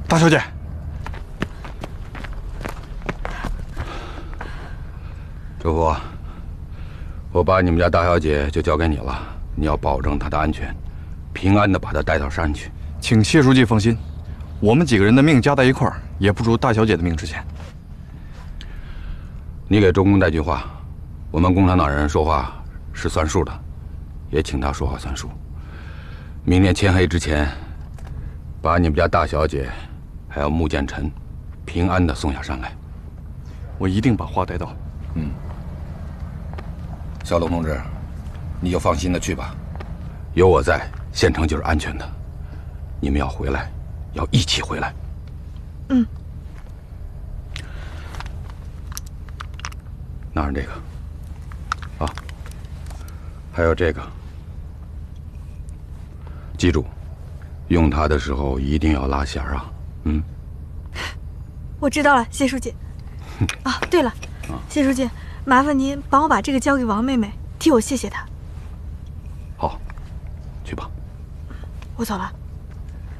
大小姐， 周福，我把你们家大小姐就交给你了，你要保证她的安全，平安的把她带到山去。 请谢书记放心，我们几个人的命加在一块儿，也不如大小姐的命值钱。 你给周公带句话，我们共产党人说话是算数的，也请他说话算数。明天天黑之前，把你们家大小姐还有穆建臣平安的送下山来。 我一定把话带到。 小董同志，你就放心的去吧，有我在，县城就是安全的。你们要回来，要一起回来。拿上这个，啊，还有这个，记住，用它的时候一定要拉弦啊。 我知道了，谢书记。啊，对了，谢书记，麻烦您帮我把这个交给王妹妹，替我谢谢她。 好，去吧。 我走了。